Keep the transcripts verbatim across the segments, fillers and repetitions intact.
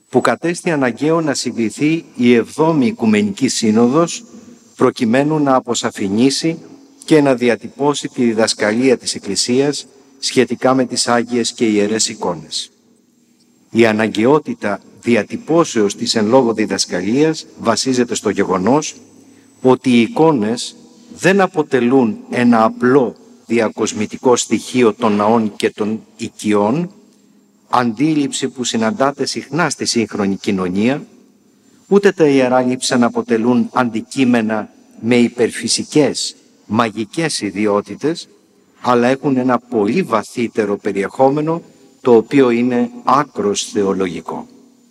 που κατέστη αναγκαίο να συγκληθεί η εβδόμη Οικουμενική Σύνοδος προκειμένου να αποσαφηνίσει και να διατυπώσει τη διδασκαλία της Εκκλησίας σχετικά με τις Άγιες και Ιερές εικόνες. Η αναγκαιότητα διατυπώσεως της εν λόγω διδασκαλίας βασίζεται στο γεγονός ότι οι εικόνες δεν αποτελούν ένα απλό διακοσμητικό στοιχείο των ναών και των οικειών, αντίληψη που συναντάται συχνά στη σύγχρονη κοινωνία, ούτε τα ιερά λείψανα αποτελούν αντικείμενα με υπερφυσικές, μαγικές ιδιότητες, αλλά έχουν ένα πολύ βαθύτερο περιεχόμενο, το οποίο είναι άκρος θεολογικό.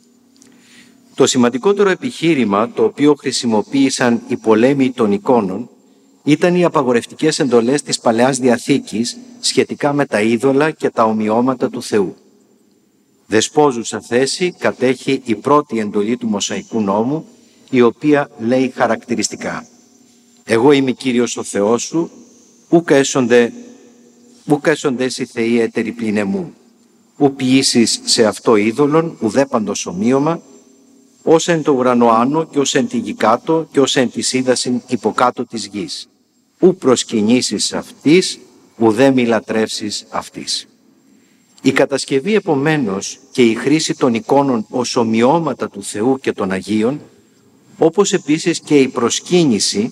Το σημαντικότερο επιχείρημα το οποίο χρησιμοποίησαν οι πολέμοι των εικόνων ήταν οι απαγορευτικές εντολές της Παλαιάς Διαθήκης σχετικά με τα είδωλα και τα ομοιώματα του Θεού. Δεσπόζουσα θέση κατέχει η πρώτη εντολή του Μωσαϊκού νόμου, η οποία λέει χαρακτηριστικά: «Εγώ είμαι Κύριος ο Θεός σου, ούκ έσονται, ούκ έσονται εσύ θεοί έτεροι πλην εμού, ου ποιήσεις σε αυτό είδωλον, ουδέ παντός ομοίωμα, ως εν το ουρανό άνω και ως εν τη γη κάτω και ως εν τη σύδασιν υποκάτω της γης. Ου προσκυνήσεις αυτής, ουδέ μη λατρεύσεις αυτής». Η κατασκευή επομένως και η χρήση των εικόνων ως ομοιώματα του Θεού και των Αγίων, όπως επίσης και η προσκύνηση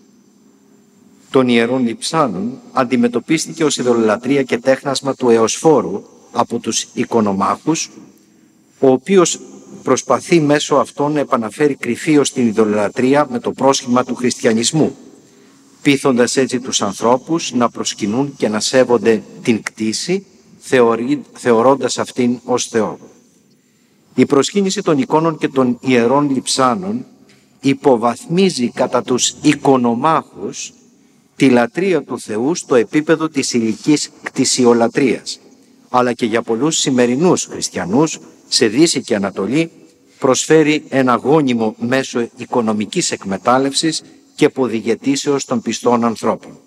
των ιερών λειψάνων, αντιμετωπίστηκε ως ειδωλολατρία και τέχνασμα του Εωσφόρου από τους εικονομάχους, ο οποίος προσπαθεί μέσω αυτών να επαναφέρει κρυφίως την ειδωλολατρία με το πρόσχημα του χριστιανισμού, πείθοντας έτσι τους ανθρώπους να προσκυνούν και να σέβονται την κτήση, θεωρεί, θεωρώντας αυτήν ως Θεό. Η προσκύνηση των εικόνων και των ιερών λειψάνων υποβαθμίζει κατά τους εικονομάχους τη λατρεία του Θεού στο επίπεδο της υλικής κτησιολατρίας, αλλά και για πολλούς σημερινούς χριστιανούς σε Δύση και Ανατολή προσφέρει ένα γόνιμο μέσο οικονομικής εκμετάλλευσης και ποδηγετήσεως των πιστών ανθρώπων.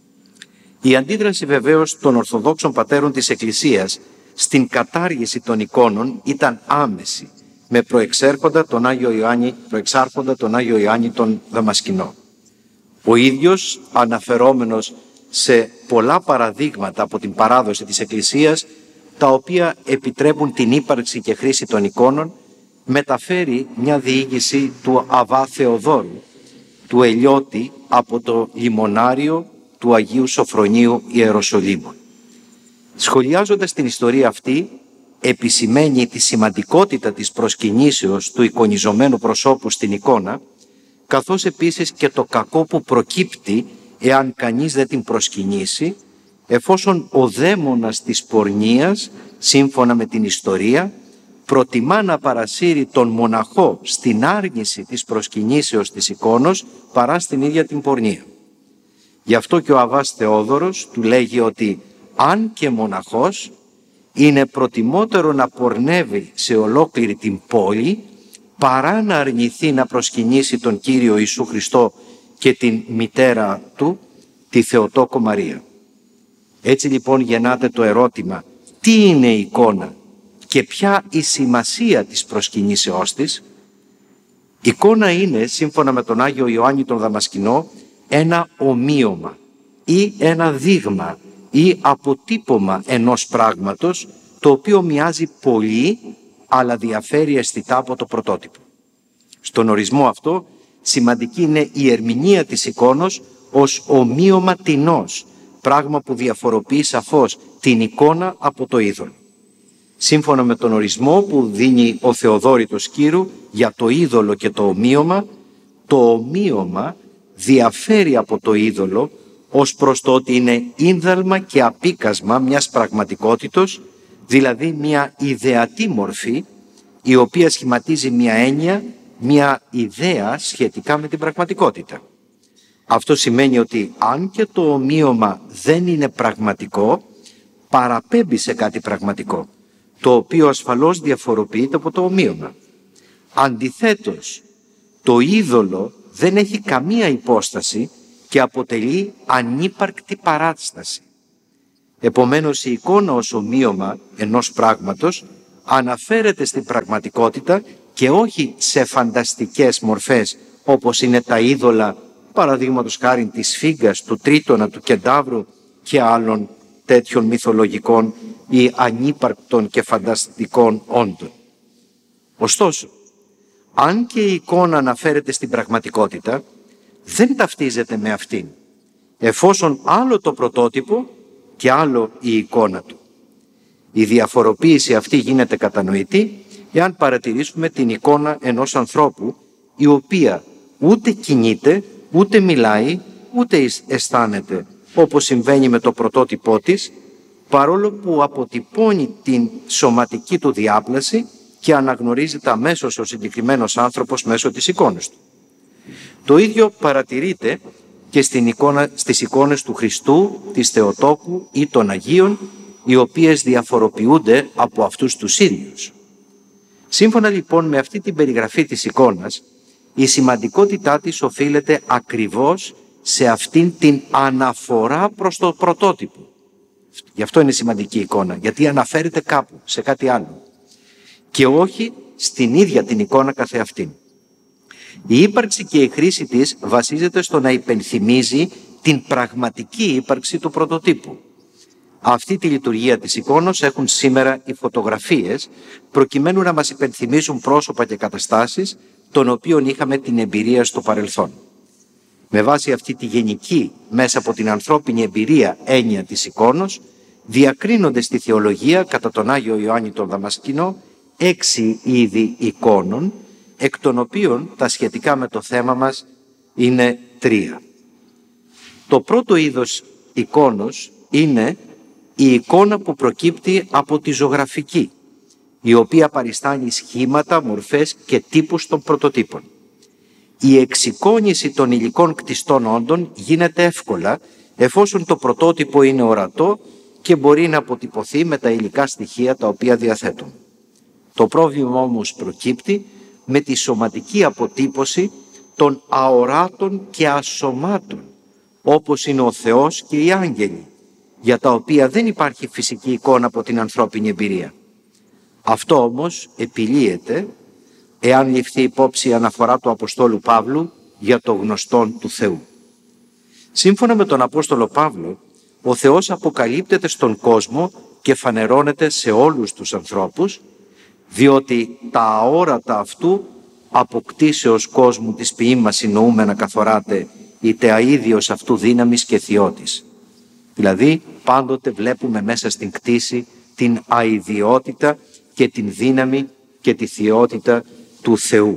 Η αντίδραση βεβαίως των Ορθοδόξων πατέρων της Εκκλησίας στην κατάργηση των εικόνων ήταν άμεση, με προεξάρχοντα τον Άγιο Ιωάννη, προεξάρχοντα τον Άγιο Ιωάννη τον Δαμασκηνό. Ο ίδιος, αναφερόμενος σε πολλά παραδείγματα από την παράδοση της Εκκλησίας, τα οποία επιτρέπουν την ύπαρξη και χρήση των εικόνων, μεταφέρει μια διήγηση του Αββά Θεοδόρου, του Ελιώτη, από το λιμονάριο του Αγίου Σοφρονίου Ιεροσολύμων. Σχολιάζοντας την ιστορία αυτή, επισημαίνει τη σημαντικότητα της προσκυνήσεως του εικονιζομένου προσώπου στην εικόνα, καθώς επίσης και το κακό που προκύπτει εάν κανείς δεν την προσκυνήσει, εφόσον ο δαίμονας της πορνείας, σύμφωνα με την ιστορία, προτιμά να παρασύρει τον μοναχό στην άρνηση της προσκυνήσεως της εικόνος παρά στην ίδια την πορνεία. Γι' αυτό και ο Αββάς Θεόδωρος του λέγει ότι αν και μοναχός είναι προτιμότερο να πορνεύει σε ολόκληρη την πόλη παρά να αρνηθεί να προσκυνήσει τον Κύριο Ιησού Χριστό και την μητέρα του, τη Θεοτόκο Μαρία. Έτσι λοιπόν γεννάται το ερώτημα, τι είναι η εικόνα και ποια η σημασία της προσκυνήσεώς της? Η εικόνα είναι, σύμφωνα με τον Άγιο Ιωάννη τον Δαμασκηνό, ένα ομοίωμα ή ένα δείγμα ή αποτύπωμα ενός πράγματος, το οποίο μοιάζει πολύ αλλά διαφέρει αισθητά από το πρωτότυπο. Στον ορισμό αυτό σημαντική είναι η ερμηνεία της εικόνος ως ομοίωμα τινός, πράγμα που διαφοροποιεί σαφώς την εικόνα από το είδωλο. Σύμφωνα με τον ορισμό που δίνει ο Θεοδόρητος Κύρου για το είδωλο και το ομοίωμα, το ομοίωμα διαφέρει από το είδωλο ως προς το ότι είναι ίνδαλμα και απίκασμα μιας πραγματικότητος, δηλαδή μια ιδεατή μορφή, η οποία σχηματίζει μια έννοια, μια ιδέα σχετικά με την πραγματικότητα. Αυτό σημαίνει ότι αν και το ομοίωμα δεν είναι πραγματικό, παραπέμπει σε κάτι πραγματικό, το οποίο ασφαλώς διαφοροποιείται από το ομοίωμα. Αντιθέτως, το είδωλο δεν έχει καμία υπόσταση και αποτελεί ανύπαρκτη παράσταση. Επομένως, η εικόνα ως ομοίωμα ενός πράγματος αναφέρεται στην πραγματικότητα και όχι σε φανταστικές μορφές όπως είναι τα είδωλα, παραδείγματος χάριν της Σφίγγας, του Τρίτονα, του Κεντάβρου και άλλων τέτοιων μυθολογικών ή ανύπαρκτων και φανταστικών όντων. Ωστόσο, αν και η εικόνα αναφέρεται στην πραγματικότητα, δεν ταυτίζεται με αυτήν, εφόσον άλλο το πρωτότυπο και άλλο η εικόνα του. Η διαφοροποίηση αυτή γίνεται κατανοητή εάν παρατηρήσουμε την εικόνα ενός ανθρώπου, η οποία ούτε κινείται, ούτε μιλάει, ούτε αισθάνεται, όπως συμβαίνει με το πρωτότυπό της, παρόλο που αποτυπώνει την σωματική του διάπλαση και αναγνωρίζεται αμέσως ο συγκεκριμένος άνθρωπος μέσω της εικόνας του. Το ίδιο παρατηρείται και στην εικόνα, στις εικόνες του Χριστού, της Θεοτόκου ή των Αγίων, οι οποίες διαφοροποιούνται από αυτούς τους ίδιους. Σύμφωνα λοιπόν με αυτή την περιγραφή της εικόνας, η σημαντικότητά της οφείλεται ακριβώς σε αυτήν την αναφορά προς το πρωτότυπο. Γι' αυτό είναι σημαντική η εικόνα, γιατί αναφέρεται κάπου, σε κάτι άλλο, και όχι στην ίδια την εικόνα καθεαυτήν. Η ύπαρξη και η χρήση της βασίζεται στο να υπενθυμίζει την πραγματική ύπαρξη του πρωτοτύπου. Αυτή τη λειτουργία της εικόνας έχουν σήμερα οι φωτογραφίες, προκειμένου να μας υπενθυμίζουν πρόσωπα και καταστάσεις των οποίων είχαμε την εμπειρία στο παρελθόν. Με βάση αυτή τη γενική, μέσα από την ανθρώπινη εμπειρία έννοια της εικόνος, διακρίνονται στη θεολογία κατά τον Άγιο Ιωάννη τον Δαμασκηνό έξι είδη εικόνων, εκ των οποίων τα σχετικά με το θέμα μας είναι τρία. Το πρώτο είδος εικόνος είναι η εικόνα που προκύπτει από τη ζωγραφική, η οποία παριστάνει σχήματα, μορφές και τύπους των πρωτοτύπων. Η εξεικόνηση των υλικών κτιστών όντων γίνεται εύκολα, εφόσον το πρωτότυπο είναι ορατό και μπορεί να αποτυπωθεί με τα υλικά στοιχεία τα οποία διαθέτουν. Το πρόβλημα όμως προκύπτει με τη σωματική αποτύπωση των αοράτων και ασωμάτων, όπως είναι ο Θεός και οι άγγελοι, για τα οποία δεν υπάρχει φυσική εικόνα από την ανθρώπινη εμπειρία. Αυτό όμως επιλύεται εάν ληφθεί υπόψη η αναφορά του Αποστόλου Παύλου για το γνωστόν του Θεού. Σύμφωνα με τον Απόστολο Παύλο, ο Θεός αποκαλύπτεται στον κόσμο και φανερώνεται σε όλους τους ανθρώπους, διότι τα αόρατα αυτού αποκτήσεως κόσμου της ποίημας συνοούμενα καθοράται, είτε αίδιος αυτού δύναμης και θειότης. Δηλαδή πάντοτε βλέπουμε μέσα στην κτήση την αηδιότητα και την δύναμη και τη θειότητα του Θεού.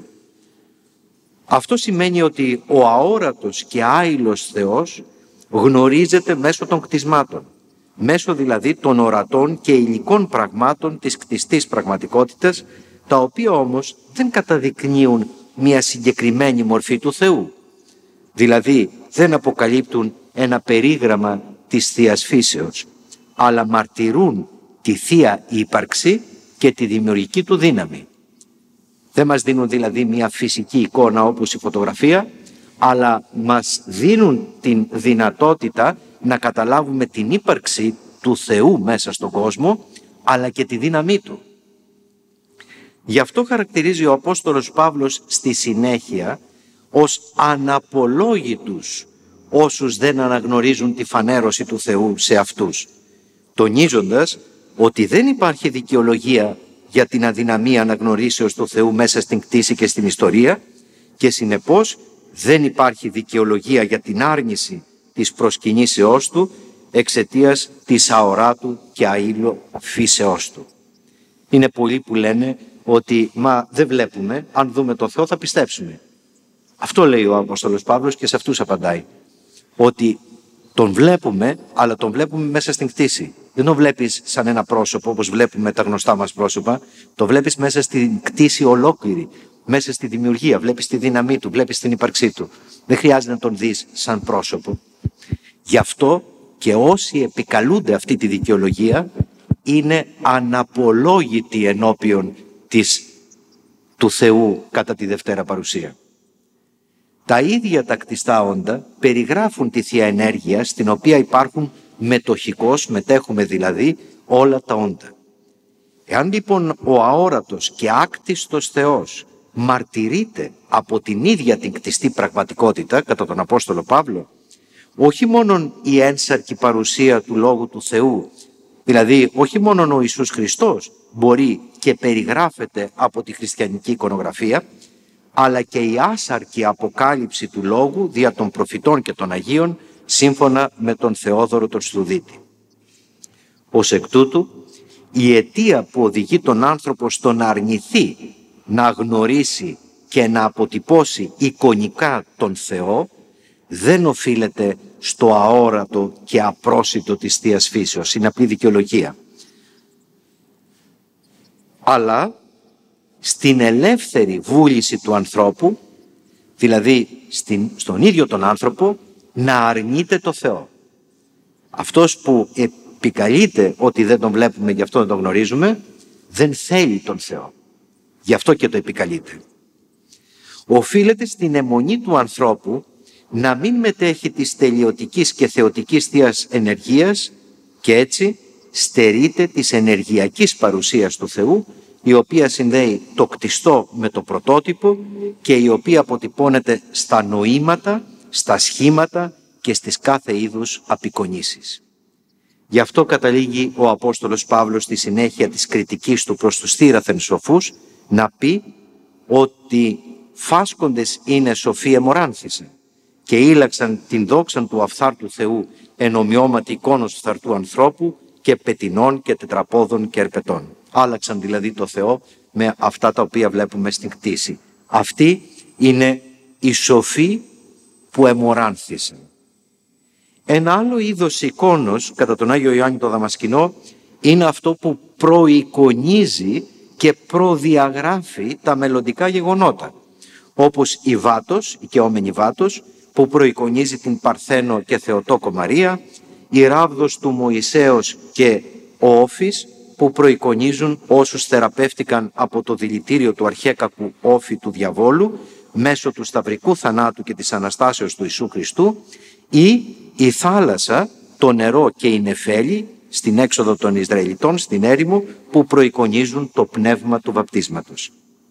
Αυτό σημαίνει ότι ο αόρατος και άειλος Θεός γνωρίζεται μέσω των κτισμάτων, μέσω δηλαδή των ορατών και υλικών πραγμάτων της κτιστής πραγματικότητας, τα οποία όμως δεν καταδεικνύουν μια συγκεκριμένη μορφή του Θεού. Δηλαδή δεν αποκαλύπτουν ένα περίγραμμα της Θείας Φύσεως, αλλά μαρτυρούν τη Θεία ύπαρξη και τη δημιουργική του δύναμη. Δεν μας δίνουν δηλαδή μια φυσική εικόνα όπως η φωτογραφία, αλλά μας δίνουν την δυνατότητα να καταλάβουμε την ύπαρξη του Θεού μέσα στον κόσμο, αλλά και τη δύναμή του. Γι' αυτό χαρακτηρίζει ο Απόστολος Παύλος στη συνέχεια ως αναπολόγητους όσους δεν αναγνωρίζουν τη φανέρωση του Θεού σε αυτούς, τονίζοντας ότι δεν υπάρχει δικαιολογία για την αδυναμία αναγνωρίσεως του Θεού μέσα στην κτήση και στην ιστορία και συνεπώς δεν υπάρχει δικαιολογία για την άρνηση της προσκυνήσεώς του εξαιτίας της αοράτου και αείλου φύσεώς του. Είναι πολλοί που λένε ότι μα δεν βλέπουμε, αν δούμε το Θεό θα πιστέψουμε. Αυτό λέει ο Απόστολος Παύλος και σε αυτούς απαντάει. Ότι τον βλέπουμε, αλλά τον βλέπουμε μέσα στην κτήση. Δεν τον βλέπεις σαν ένα πρόσωπο όπως βλέπουμε τα γνωστά μας πρόσωπα. Το βλέπεις μέσα στην κτήση ολόκληρη, μέσα στη δημιουργία. Βλέπεις τη δύναμή του, βλέπεις την ύπαρξή του. Δεν χρειάζεται να τον δεις σαν πρόσωπο. Γι' αυτό και όσοι επικαλούνται αυτή τη δικαιολογία είναι αναπολόγητοι ενώπιον της, του Θεού κατά τη Δευτέρα Παρουσία. Τα ίδια τα κτιστά όντα περιγράφουν τη Θεία Ενέργεια στην οποία υπάρχουν μετοχικώς, μετέχουμε δηλαδή όλα τα όντα. Εάν λοιπόν ο αόρατος και άκτιστος Θεός μαρτυρείται από την ίδια την κτιστή πραγματικότητα, κατά τον Απόστολο Παύλο, όχι μόνον η ένσαρκη παρουσία του Λόγου του Θεού, δηλαδή όχι μόνον ο Ιησούς Χριστός μπορεί και περιγράφεται από τη χριστιανική εικονογραφία, αλλά και η άσαρκη αποκάλυψη του Λόγου δια των προφητών και των Αγίων, σύμφωνα με τον Θεόδωρο τον Στουδίτη. Ως εκ τούτου, η αιτία που οδηγεί τον άνθρωπο στο να αρνηθεί, να γνωρίσει και να αποτυπώσει εικονικά τον Θεό, δεν οφείλεται στο αόρατο και απρόσιτο της Θείας Φύσεως, είναι απλή δικαιολογία, αλλά στην ελεύθερη βούληση του ανθρώπου, δηλαδή στην, στον ίδιο τον άνθρωπο, να αρνείται το Θεό. Αυτός που επικαλείται ότι δεν τον βλέπουμε, γι' αυτό δεν τον γνωρίζουμε, δεν θέλει τον Θεό. Γι' αυτό και το επικαλείται. Οφείλεται στην αιμονή του ανθρώπου να μην μετέχει της τελειωτικής και θεωτικής θείας ενεργείας και έτσι στερείται της ενεργειακής παρουσίας του Θεού, η οποία συνδέει το κτιστό με το πρωτότυπο και η οποία αποτυπώνεται στα νοήματα, στα σχήματα και στις κάθε είδους απεικονίσεις. Γι' αυτό καταλήγει ο Απόστολος Παύλος στη συνέχεια της κριτικής του προς τους θύραθεν σοφούς να πει ότι φάσκοντες είναι σοφοί εμοράνθησαν και ήλαξαν την δόξαν του αφθάρτου Θεού εν ομοιώματι εικόνος φθαρτού ανθρώπου και πετεινών και τετραπόδων και ερπετών. Άλλαξαν δηλαδή το Θεό με αυτά τα οποία βλέπουμε στην κτήση. Αυτοί είναι οι σοφοί που εμοράνθησαν. Ένα άλλο είδος εικόνος κατά τον Άγιο Ιωάννη το Δαμασκηνό είναι αυτό που προεικονίζει και προδιαγράφει τα μελλοντικά γεγονότα, όπως η Βάτος, η οικαιόμενη Βάτος, που προεικονίζει την Παρθένο και Θεοτόκο Μαρία, η Ράβδος του Μωυσέως και ο Όφης, που προεικονίζουν όσους θεραπεύτηκαν από το δηλητήριο του αρχέκακου όφη του διαβόλου μέσω του σταυρικού θανάτου και της Αναστάσεως του Ιησού Χριστού, ή η θάλασσα, το νερό και η νεφέλη στην έξοδο των Ισραηλιτών στην έρημο, που προεικονίζουν το πνεύμα του βαπτίσματος.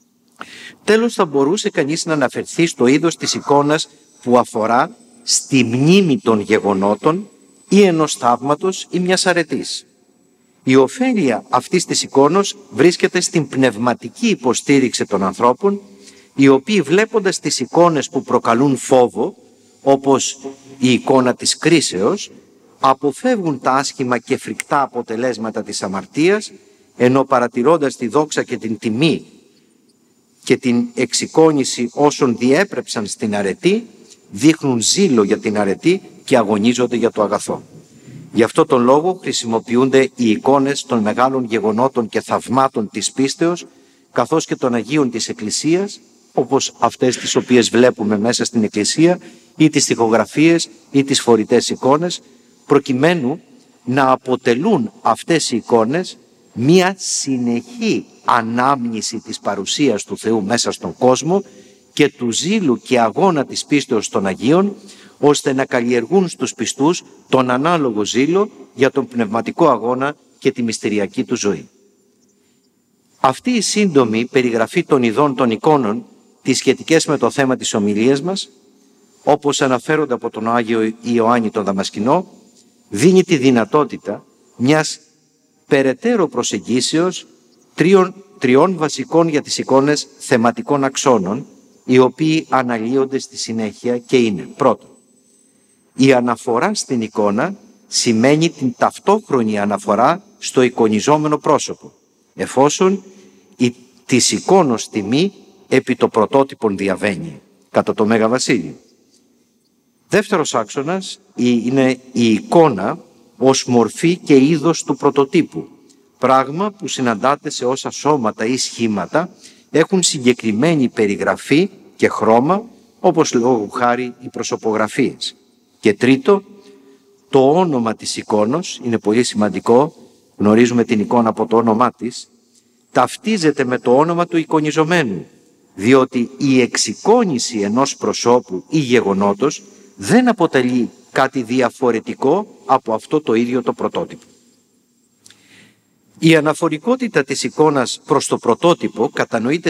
Τέλος, θα μπορούσε κανείς να αναφερθεί στο είδος της εικόνας που αφορά στη μνήμη των γεγονότων ή ενός θαύματος ή μιας αρετής. Η ωφέλεια αυτής της εικόνος βρίσκεται στην πνευματική υποστήριξη των ανθρώπων, οι οποίοι βλέποντας τις εικόνες που προκαλούν φόβο, όπως η εικόνα της κρίσεως, αποφεύγουν τα άσχημα και φρικτά αποτελέσματα της αμαρτίας, ενώ παρατηρώντας τη δόξα και την τιμή και την εξεικόνηση όσων διέπρεψαν στην αρετή, δείχνουν ζήλο για την αρετή και αγωνίζονται για το αγαθό. Γι' αυτό τον λόγο χρησιμοποιούνται οι εικόνες των μεγάλων γεγονότων και θαυμάτων της πίστεως, καθώς και των Αγίων της Εκκλησίας, όπως αυτές τις οποίες βλέπουμε μέσα στην Εκκλησία, ή τις τοιχογραφίες ή τις φορητές εικόνες, προκειμένου να αποτελούν αυτές οι εικόνες μία συνεχή ανάμνηση της παρουσίας του Θεού μέσα στον κόσμο και του ζήλου και αγώνα της πίστεως των Αγίων, ώστε να καλλιεργούν στους πιστούς τον ανάλογο ζήλο για τον πνευματικό αγώνα και τη μυστηριακή του ζωή. Αυτή η σύντομη περιγραφή των ειδών των εικόνων, τις σχετικές με το θέμα της ομιλίας μας, όπως αναφέρονται από τον Άγιο Ιωάννη τον Δαμασκηνό, δίνει τη δυνατότητα μιας περαιτέρω προσεγγίσεως τριών, τριών βασικών για τις εικόνες θεματικών αξώνων, οι οποίοι αναλύονται στη συνέχεια και είναι: πρώτον, η αναφορά στην εικόνα σημαίνει την ταυτόχρονη αναφορά στο εικονιζόμενο πρόσωπο, εφόσον η της εικόνος τιμή επί το πρωτότυπον διαβαίνει, κατά το Μέγα Βασίλειο. Δεύτερος άξονας είναι η εικόνα ως μορφή και είδος του πρωτοτύπου, πράγμα που συναντάται σε όσα σώματα ή σχήματα έχουν συγκεκριμένη περιγραφή και χρώμα, όπως λόγου χάρη οι προσωπογραφίες. Και τρίτο, το όνομα της εικόνος είναι πολύ σημαντικό, γνωρίζουμε την εικόνα από το όνομά της, ταυτίζεται με το όνομα του εικονιζομένου, διότι η εξεικόνηση ενός προσώπου ή γεγονότος δεν αποτελεί κάτι διαφορετικό από αυτό το ίδιο το πρωτότυπο. Η αναφορικότητα της εικόνας προς το πρωτότυπο κατανοείται